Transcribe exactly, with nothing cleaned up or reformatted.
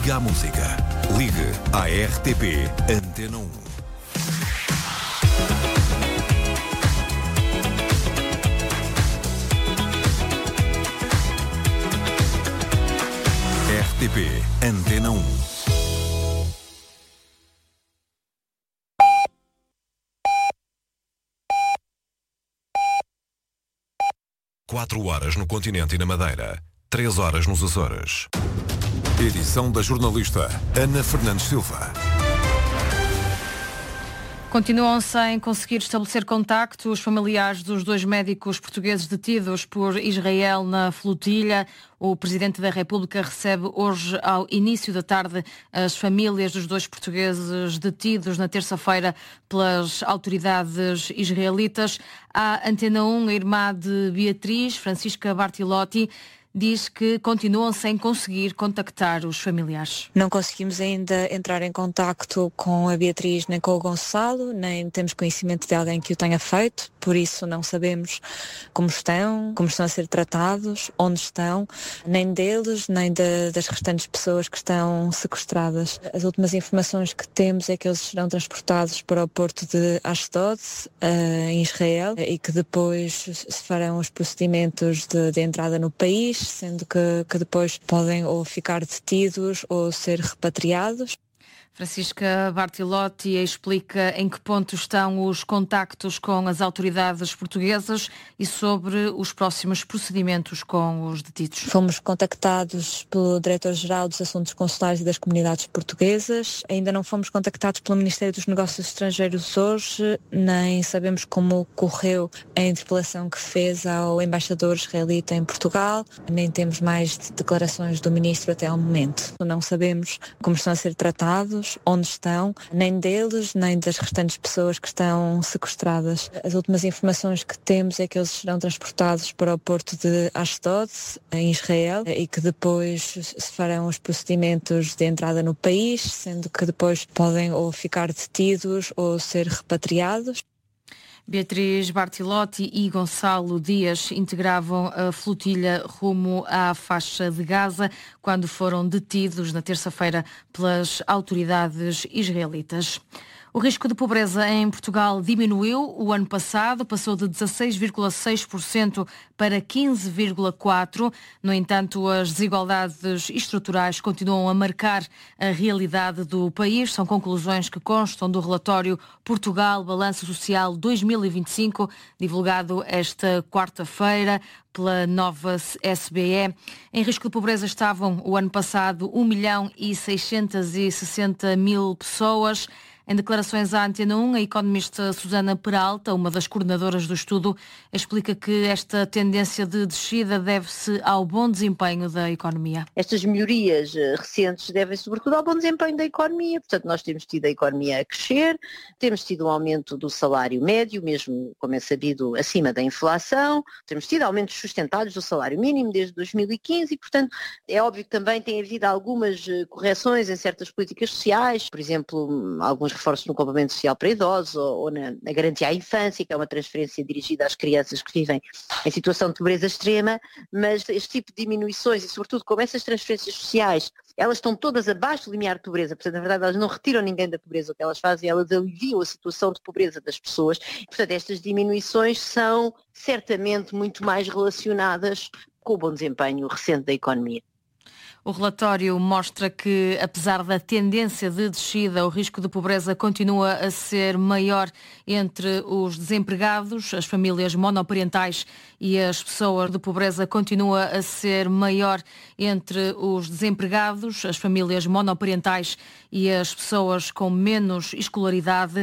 Liga à música. Ligue à R T P Antena um. R T P Antena um. Quatro horas no continente e na Madeira. Três horas nos Açores. Edição da jornalista Ana Fernandes Silva. Continuam sem conseguir estabelecer contacto os familiares dos dois médicos portugueses detidos por Israel na flotilha. O Presidente da República recebe hoje, ao início da tarde, as famílias dos dois portugueses detidos na terça-feira pelas autoridades israelitas. A Antena um, a irmã de Beatriz, Francisca Bartilotti, diz que continuam sem conseguir contactar os familiares. Não conseguimos ainda entrar em contacto com a Beatriz nem com o Gonçalo, nem temos conhecimento de alguém que o tenha feito, por isso não sabemos como estão, como estão a ser tratados, onde estão, nem deles, nem de, das restantes pessoas que estão sequestradas. As últimas informações que temos é que eles serão transportados para o porto de Ashdod, uh, em Israel, e que depois se farão os procedimentos de, de entrada no país, sendo que, que depois podem ou ficar detidos ou ser repatriados. Francisca Bartilotti explica em que ponto estão os contactos com as autoridades portuguesas e sobre os próximos procedimentos com os detidos. Fomos contactados pelo Diretor-Geral dos Assuntos Consulares e das Comunidades Portuguesas. Ainda não fomos contactados pelo Ministério dos Negócios Estrangeiros hoje, nem sabemos como correu a interpelação que fez ao embaixador israelita em Portugal, nem temos mais declarações do Ministro até ao momento. Não sabemos como estão a ser tratados, onde estão, nem deles, nem das restantes pessoas que estão sequestradas. As últimas informações que temos é que eles serão transportados para o porto de Ashdod, em Israel, e que depois se farão os procedimentos de entrada no país, sendo que depois podem ou ficar detidos ou ser repatriados. Beatriz Bartilotti e Gonçalo Dias integravam a flotilha rumo à faixa de Gaza quando foram detidos na terça-feira pelas autoridades israelitas. O risco de pobreza em Portugal diminuiu o ano passado, passou de dezasseis vírgula seis por cento para quinze vírgula quatro por cento. No entanto, as desigualdades estruturais continuam a marcar a realidade do país. São conclusões que constam do relatório Portugal Balanço Social dois mil e vinte e cinco, divulgado esta quarta-feira pela nova S B E. Em risco de pobreza estavam, o ano passado, um milhão e seiscentos e sessenta mil pessoas. Em declarações à Antena um, a economista Susana Peralta, uma das coordenadoras do estudo, explica que esta tendência de descida deve-se ao bom desempenho da economia. Estas melhorias recentes devem sobretudo ao bom desempenho da economia. Portanto, nós temos tido a economia a crescer, temos tido um aumento do salário médio, mesmo, como é sabido, acima da inflação, temos tido aumentos sustentados do salário mínimo desde dois mil e quinze e, portanto, é óbvio que também tem havido algumas correções em certas políticas sociais, por exemplo, alguns reforços no complemento social para idosos ou, ou na, na garantia à infância, que é uma transferência dirigida às crianças que vivem em situação de pobreza extrema, mas este tipo de diminuições e sobretudo como essas transferências sociais, elas estão todas abaixo do limiar de pobreza, portanto na verdade elas não retiram ninguém da pobreza, o que elas fazem, elas aliviam a situação de pobreza das pessoas, e, portanto estas diminuições são certamente muito mais relacionadas com o bom desempenho recente da economia. O relatório mostra que, apesar da tendência de descida, o risco de pobreza continua a ser maior entre os desempregados, as famílias monoparentais, e as pessoas de pobreza continua a ser maior entre os desempregados, as famílias monoparentais e as pessoas com menos escolaridade.